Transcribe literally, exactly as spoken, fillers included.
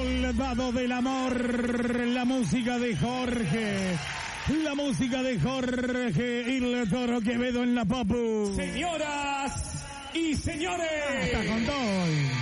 soldado del amor, la música de Jorge, la música de Jorge el Toro Quevedo en la Papu. Señoras y señores, hasta con todo.